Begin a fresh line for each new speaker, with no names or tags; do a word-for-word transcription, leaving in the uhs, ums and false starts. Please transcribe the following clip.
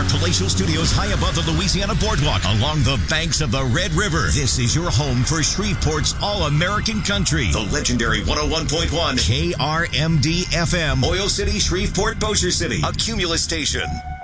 palatial studios high above the Louisiana Boardwalk along the banks of the Red River. This is your home for Shreveport's All-American Country. The legendary one oh one point one K R M D F M. Oil City, Shreveport, Bossier City. A Cumulus station.